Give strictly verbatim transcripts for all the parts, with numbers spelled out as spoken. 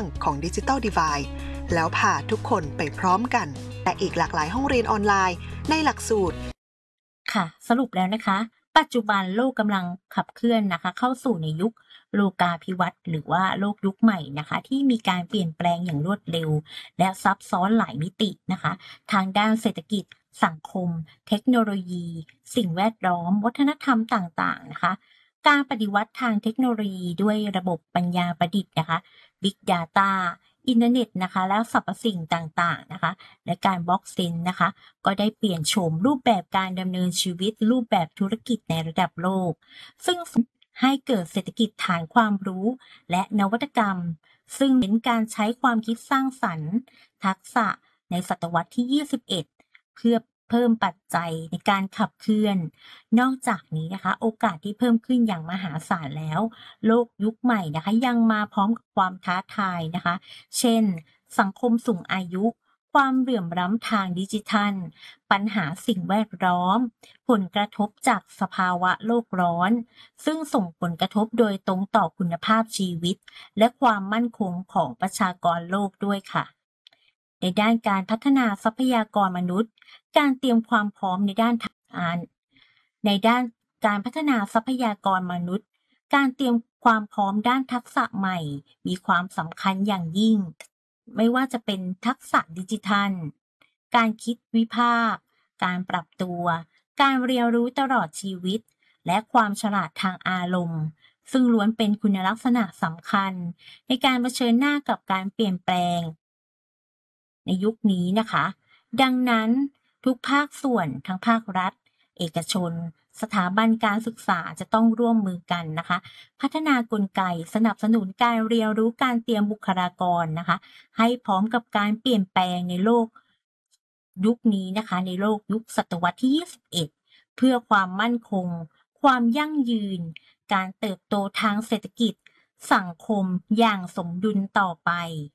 างของ Digital Divide แล้วพาทุกคนไปพร้อมกันแต่อีกหลากหลายห้องเรียนออนไลน์ในหลักสูตรค่ะสรุปแล้วนะคะปัจจุบันโลกกำลังขับเคลื่อนนะคะเข้าสู่ในยุคโลกาภิวัตน์หรือว่าโลกยุคใหม่นะคะที่มีการเปลี่ยนแปลงอย่างรวดเร็วและซับซ้อนหลายมิตินะคะทางด้านเศรษฐกิจสังคมเทคโนโลยี สิ่งแวดล้อมวัฒนธรรมต่างๆนะคะการปฏิวัติทางเทคโนโลยีด้วยระบบปัญญาประดิษฐ์นะคะ Big Data อินเทอร์เน็ตนะคะแล้วสรรพสิ่งต่างๆนะคะและการบล็อกเซนนะคะก็ได้เปลี่ยนโฉมรูปแบบการดำเนินชีวิตรูปแบบธุรกิจในระดับโลกซึ่งให้เกิดเศรษฐกิจฐานความรู้และนวัตกรรมซึ่งเน้นการใช้ความคิดสร้างสรรค์ทักษะในศตวรรษที่ยี่สิบเอ็ดเพื่อเพิ่มปัจจัยในการขับเคลื่อนนอกจากนี้นะคะโอกาสที่เพิ่มขึ้นอย่างมหาศาลแล้วโลกยุคใหม่นะคะยังมาพร้อมกับความท้าทายนะคะเช่นสังคมสูงอายุความเหลื่อมล้ำทางดิจิทัลปัญหาสิ่งแวดล้อมผลกระทบจากสภาวะโลกร้อนซึ่งส่งผลกระทบโดยตรงต่อคุณภาพชีวิตและความมั่นคงของประชากรโลกด้วยค่ะในด้านการพัฒนาทรัพยากรมนุษย์การเตรียมความพร้อมในด้านทำงานในด้านการพัฒนาทรัพยากรมนุษย์การเตรียมความพร้อมด้านทักษะใหม่มีความสำคัญอย่างยิ่งไม่ว่าจะเป็นทักษะดิจิทัลการคิดวิพากษ์การปรับตัวการเรียนรู้ตลอดชีวิตและความฉลาดทางอารมณ์ซึ่งล้วนเป็นคุณลักษณะสำคัญในการเผชิญหน้ากับการเปลี่ยนแปลงในยุคนี้นะคะดังนั้นทุกภาคส่วนทั้งภาครัฐเอกชนสถาบันการศึกษาจะต้องร่วมมือกันนะคะพัฒนากลไกสนับสนุนการเรียนรู้การเตรียมบุคลากรนะคะให้พร้อมกับการเปลี่ยนแปลงในโลกยุคนี้นะคะในโลกยุคศตวรรษที่ยี่สิบเอ็ดเพื่อความมั่นคงความยั่งยืนการเติบโตทางเศรษฐกิจสังคมอย่างสมดุลต่อไป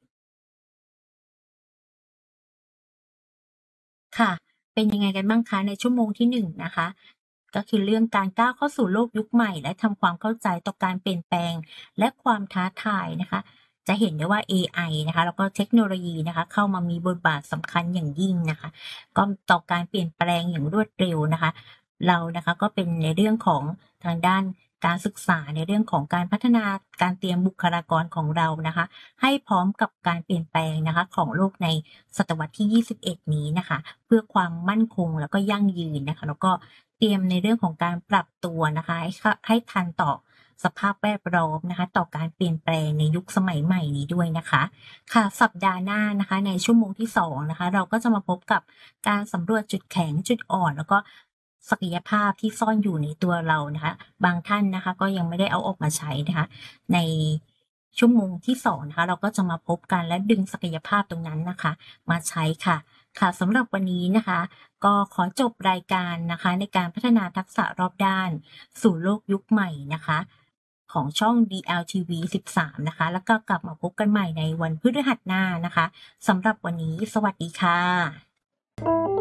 ค่ะเป็นยังไงกันบ้างคะในชั่วโมงที่หนึ่งนะคะก็คือเรื่องการก้าวเข้าสู่โลกยุคใหม่และทำความเข้าใจต่อการเปลี่ยนแปลงและความท้าทายนะคะจะเห็นได้ว่าเอไอนะคะแล้วก็เทคโนโลยีนะคะเข้ามามีบทบาทสำคัญอย่างยิ่งนะคะก็ต่อการเปลี่ยนแปลงอย่างรวดเร็วนะคะเรานะคะก็เป็นในเรื่องของทางด้านการศึกษาในเรื่องของการพัฒนาการเตรียมบุคลากรของเรานะคะให้พร้อมกับการเปลี่ยนแปลงนะคะของโลกในศตวรรษที่ยี่สิบเอ็ดนี้นะคะเพื่อความมั่นคงแล้วก็ยั่งยืนนะคะแล้วก็เตรียมในเรื่องของการปรับตัวนะคะให้ให้ทันต่อสภาพแวดล้อมนะคะต่อการเปลี่ยนแปลงในยุคสมัยใหม่นี้ด้วยนะคะค่ะสัปดาห์หน้านะคะในชั่วโมงที่สองนะคะเราก็จะมาพบกับการสำรวจจุดแข็งจุดอ่อนแล้วก็ศักยภาพที่ซ่อนอยู่ในตัวเรานะคะบางท่านนะคะก็ยังไม่ได้เอาออกมาใช้นะคะในชั่วโมงที่สองนะคะเราก็จะมาพบกันและดึงศักยภาพตรงนั้นนะคะมาใช้ค่ะค่ะสำหรับวันนี้นะคะก็ขอจบรายการนะคะในการพัฒนาทักษะรอบด้านสู่โลกยุคใหม่นะคะของช่อง ดี แอล ที วี สิบสามนะคะแล้วก็กลับมาพบกันใหม่ในวันพฤหัสหน้านะคะสำหรับวันนี้สวัสดีค่ะ